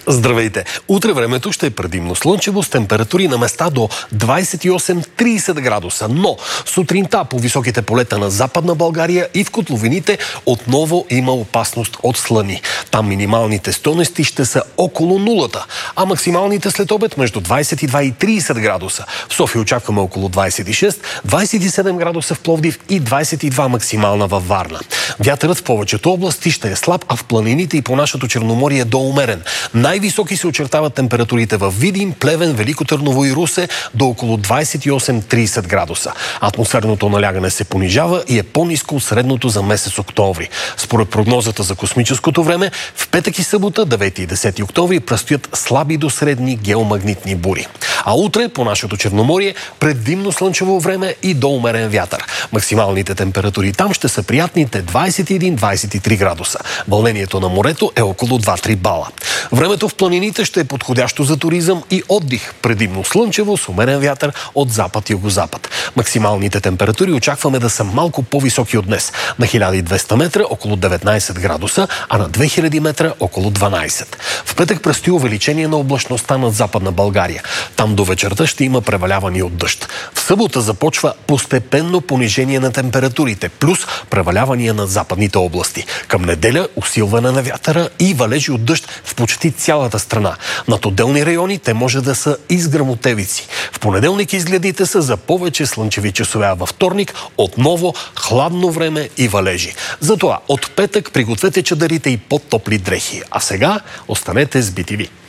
Здравейте! Утре времето ще е предимно слънчево с температури на места до 28-30 градуса, но сутринта по високите полета на Западна България и в котловините отново има опасност от слани. Там минималните стойности ще са около нулата, а максималните след обед между 22 и 30 градуса. В София очакваме около 26, 27 градуса в Пловдив и 22 максимална във Варна. Вятърът в повечето области ще е слаб, а в планините и по нашето Черноморие до умерен. Най-високи се очертават температурите в Видин, Плевен, Велико Търново и Русе до около 28-30 градуса. Атмосферното налягане се понижава и е по-ниско от средното за месец октомври. Според прогнозата за космическото време, в петък и събота, 9 и 10 октомври, предстоят слаби до средни геомагнитни бури. А утре по нашето Черноморие предимно слънчево време и до умерен вятър. Максималните температури там ще са приятните 21-23 градуса. Вълнението на морето е около 2-3 бала. Времето в планините ще е подходящо за туризъм и отдих. Предимно слънчево с умерен вятър от запад и югозапад. Максималните температури очакваме да са малко по-високи от днес. На 1200 метра около 19 градуса, а на 2000 метра около 12. В петък предстои увеличение на облачността над Западна България. Там до вечерта ще има превалявания от дъжд. В събота започва постепенно понижение на температурите, плюс превалявания над западните области. Към неделя усилване на вятъра и валежи от дъжд в почти цялата страна. Над отделни райони те може да са и с гръмотевици. В понеделник изгледите са за повече слънчеви часове, а във вторник отново хладно време и валежи. Затова от петък пригответе чадърите и по-топли дрехи. А сега останете с BTV.